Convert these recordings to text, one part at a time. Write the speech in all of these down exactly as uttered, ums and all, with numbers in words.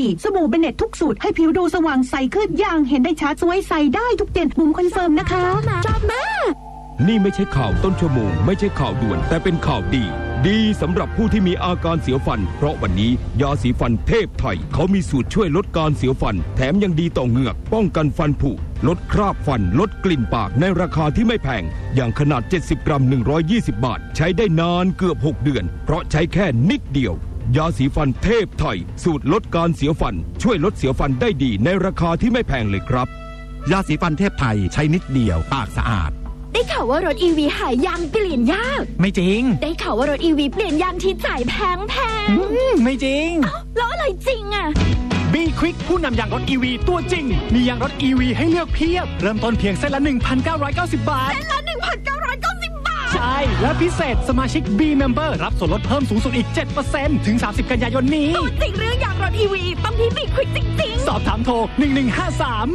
สบู่เบเน็ตทุกสูตรให้ผิวดูสว่างใสขึ้นอย่างเห็นได้ชัดสวยใสได้ทุกเดือนบุ๋มคอนเฟิร์มนะคะชอบมากนี่ไม่ใช่ข่าวต้นชั่วโมงไม่ใช่ข่าวด่วนแต่เป็นข่าวดีดีสำหรับผู้ที่มีอาการเสียวฟันเพราะวันนี้ยาสีฟันเทพไทยเขามีสูตรช่วยลดการเสียวฟันแถมยังดีต่อเหงือกป้องกันฟันผุลดคราบฟันลดกลิ่นปากในราคาที่ไม่แพงอย่างขนาดเจ็ดสิบกรัมหนึ่งร้อยยี่สิบบาทใช้ได้นานเกือบหกเดือนเพราะใช้แค่นิดเดียวยาสีฟันเทพไทยสูตรลดการเสียวฟันช่วยลดเสียวฟันได้ดีในราคาที่ไม่แพงเลยครับยาสีฟันเทพไทยใช้นิดเดียวปากสะอาดได้ข่าวว่ารถ อี วี หายางเปลี่ยนยากไม่จริงได้ข่าวว่ารถ อี วี เปลี่ยนยางที่จ่ายแพงแพงไม่จริงแล้วอะไรจริงอ่ะ B Quick ผู้นำยางรถ อี วี ตัวจริงมียางรถ อี วี ให้เลือกเพียบเริ่มต้นเพียงเส้นละ หนึ่งพันเก้าร้อยเก้าสิบ บาทเส้นละ หนึ่งพันเก้าร้อยเก้าสิบ บาทใช่และพิเศษสมาชิก B Member รับส่วนลดเพิ่มสูงสุดอีก เจ็ดเปอร์เซ็นต์ ถึงสามสิบกันยายนนี้ตัวจริงเรื่องยางรถ อี วี ต้องที่ B Quick จริงๆสอบถามโทรหนึ่งหนึ่งห้าสาม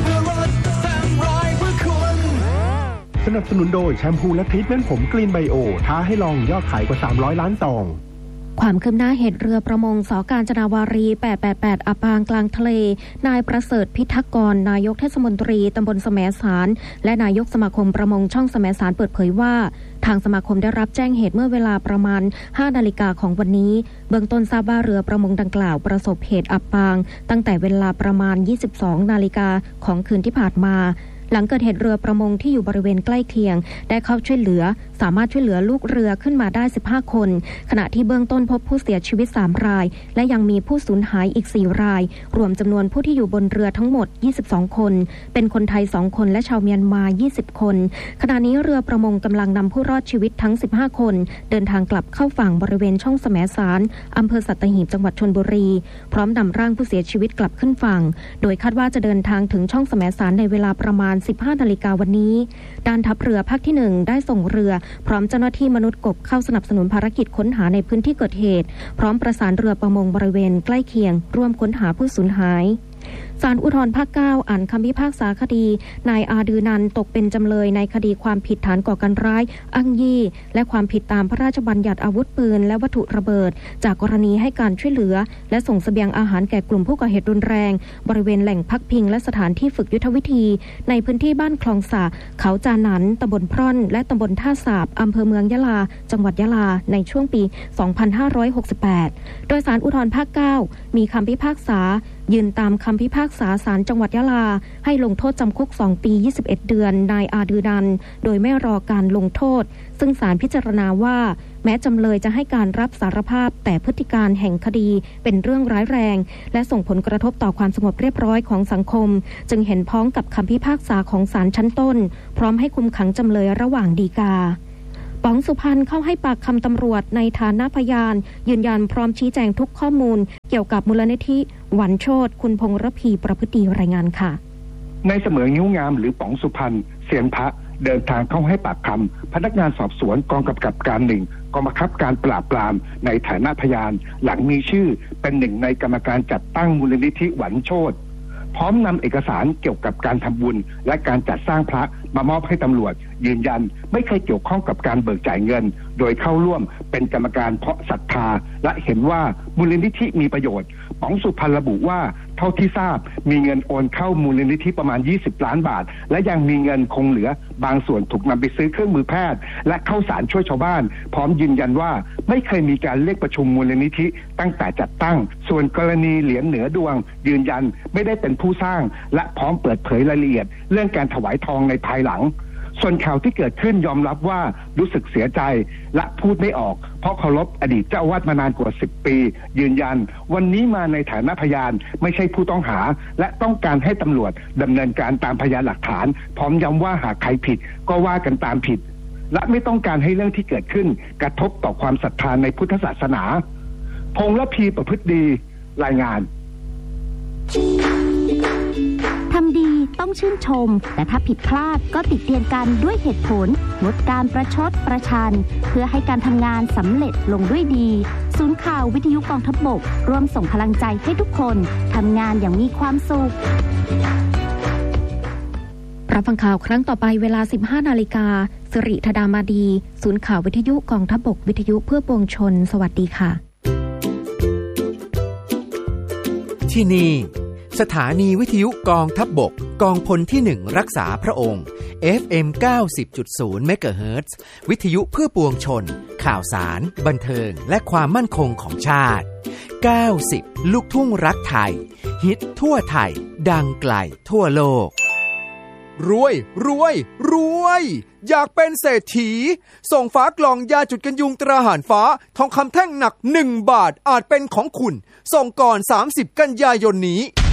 สนับสนุนโดยแชมพูและทรีทเมนต์ผมกรีนไบโอท้าให้ลองยอดขายกว่าสามร้อยล้านซองความคืบหน้าเหตุเรือประมงสกาญจนาวารีแปดแปดแปดอับปางกลางทะเลนายประเสริฐพิทักษ์กรนายกเทศมนตรีตำบลแสมสารและนายกสมาคมประมงช่องแสมสารเปิดเผยว่าทางสมาคมได้รับแจ้งเหตุเมื่อเวลาประมาณห้านาฬิกาของวันนี้เบื้องต้นทราบว่าเรือประมงดังกล่าวประสบเหตุอับปางตั้งแต่เวลาประมาณยี่สิบสองนาฬิกาของคืนที่ผ่านมาหลังเกิดเหตุเรือประมงที่อยู่บริเวณใกล้เคียงได้เข้าช่วยเหลือสามารถช่วยเหลือลูกเรือขึ้นมาได้สิบห้าคนขณะที่เบื้องต้นพบผู้เสียชีวิตสามรายและยังมีผู้สูญหายอีกสี่รายรวมจำนวนผู้ที่อยู่บนเรือทั้งหมดยี่สิบสองคนเป็นคนไทยสองคนและชาวเมียนมายี่สิบคนขณะนี้เรือประมงกำลังนำผู้รอดชีวิตทั้งสิบห้าคนเดินทางกลับเข้าฝั่งบริเวณช่องแสมสารอำเภอสัตหีบจังหวัดชลบุรีพร้อมนำร่างผู้เสียชีวิตกลับขึ้นฝั่งโดยคาดว่าจะเดินทางถึงช่องแสมสารในเวลาประมาณสิบห้านาฬิกาวันนี้ด้านทัพเรือภาคที่หนึ่งได้ส่งเรือพร้อมเจ้าหน้าที่มนุษย์กบเข้าสนับสนุนภารกิจค้นหาในพื้นที่เกิดเหตุพร้อมประสานเรือประมงบริเวณใกล้เคียงร่วมค้นหาผู้สูญหายศาลอุทธรณ์ภาคเก้าอ่านคำพิพากษาคดีนายอาดือนันตกเป็นจำเลยในคดีความผิดฐานก่อการร้ายอ้างยี่และความผิดตามพระราชบัญญัติอาวุธปืนและวัตถุระเบิดจากกรณีให้การช่วยเหลือและส่งเสบียงอาหารแก่กลุ่มผู้ก่อเหตุรุนแรงบริเวณแหล่งพักพิงและสถานที่ฝึกยุทธวิธีในพื้นที่บ้านคลองสะเขาจานันตำบลพร่อนและตำบลท่าสาบอำเภอเมืองยะลาจังหวัดยะลาในช่วงปี สองพันห้าร้อยหกสิบแปด โดยศาลอุทธรณ์ภาคเก้ามีคำพิพากษายืนตามคำพิพากษาศาลจังหวัดยะลาให้ลงโทษจำคุกสองปียี่สิบเอ็ดเดือนนายอาดือนันโดยไม่รอการลงโทษซึ่งศาลพิจารณาว่าแม้จำเลยจะให้การรับสารภาพแต่พฤติการแห่งคดีเป็นเรื่องร้ายแรงและส่งผลกระทบต่อความสงบเรียบร้อยของสังคมจึงเห็นพ้องกับคำพิพากษาของศาลชั้นต้นพร้อมให้คุมขังจำเลยระหว่างฎีกาป๋องสุพรรณเข้าให้ปากคำตำรวจในฐานะพยานยืนยันพร้อมชี้แจงทุกข้อมูลเกี่ยวกับมูลนิธิหวันโชติคุณพงษ์ระพีประพฤติรายงานค่ะนายเสมองิ้วงามหรือป๋องสุพรรณเสียนพระเดินทางเข้าให้ปากคำพนักงานสอบสวนกองกำกับการหนึ่งกองบังคับการปราบปรามในฐานะพยานหลังมีชื่อเป็นหนึ่งในกรรมการจัดตั้งมูลนิธิหวันโชติพร้อมนำเอกสารเกี่ยวกับการทำบุญและการจัดสร้างพระมามอบให้ตำรวจยืนยันไม่เคยเกี่ยวข้องกับการเบิกจ่ายเงินโดยเข้าร่วมเป็นกรรมการเพราะศรัทธาและเห็นว่ามูลนิธิมีประโยชน์ป๋องสุพรรณระบุว่าเท่าที่ทราบมีเงินโอนเข้ามูลนิธิประมาณยี่สิบล้านบาทและยังมีเงินคงเหลือบางส่วนถูกนำไปซื้อเครื่องมือแพทย์และข้าวสารช่วยชาวบ้านพร้อมยืนยันว่าไม่เคยมีการเรียกประชุมมูลนิธิตั้งแต่จัดตั้งส่วนกรณีเหรียญเหนือดวงยืนยันไม่ได้เป็นผู้สร้างและพร้อมเปิดเผยรายละเอียดเรื่องการถวายทองในภายหลังส่วนข่าวที่เกิดขึ้นยอมรับว่ารู้สึกเสียใจและพูดไม่ออกเพราะเคารพอดีตเจ้าอาวาสมานานกว่าสิบปียืนยันวันนี้มาในฐานะพยานไม่ใช่ผู้ต้องหาและต้องการให้ตำรวจดำเนินการตามพยานหลักฐานพร้อมย้ำว่าหากใครผิดก็ว่ากันตามผิดและไม่ต้องการให้เรื่องที่เกิดขึ้นกระทบต่อความศรัทธาในพุทธศาสนาพงษ์ระพีประพฤติดีรายงานทำดีต้องชื่นชมแต่ถ้าผิดพลาดก็ติเตียนกันด้วยเหตุผลลดการประชดประชันเพื่อให้การทำงานสำเร็จลงด้วยดีศูนย์ข่าววิทยุกองทัพบกร่วมส่งพลังใจให้ทุกคนทำงานอย่างมีความสุขรับฟังข่าวครั้งต่อไปเวลา สิบห้านาฬิกาสิริธดามาดีศูนย์ข่าววิทยุกองทัพบกวิทยุเพื่อปวงชนสวัสดีค่ะที่นี่สถานีวิทยุกองทัพบกกองพลที่หนึ่งรักษาพระองค์ เอฟ เอ็ม เก้าสิบจุดศูนย์ เมกะเฮิรตซ์วิทยุเพื่อปวงชนข่าวสารบันเทิงและความมั่นคงของชาติเก้าสิบลูกทุ่งรักไทยฮิตทั่วไทยดังไกลทั่วโลกรวยรวยรวยอยากเป็นเศรษฐีส่งฝากล่องยาจุดกันยุงตราหารฟ้าทองคำแท่งหนักหนึ่งบาทอาจเป็นของคุณส่งก่อนสามสิบกันยายนนี้